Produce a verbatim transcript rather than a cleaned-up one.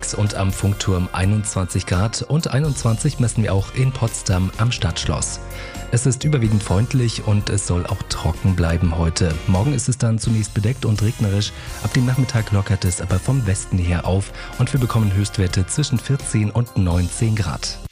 Grad und am Funkturm einundzwanzig Grad und einundzwanzig messen wir auch in Potsdam am Stadtschloss. Es ist überwiegend freundlich und es soll auch trocken bleiben heute. Morgen ist es dann zunächst bedeckt und regnerisch, ab dem Nachmittag lockert es aber vom Westen her auf und wir bekommen Höchstwerte zwischen vierzehn und neunzehn Grad.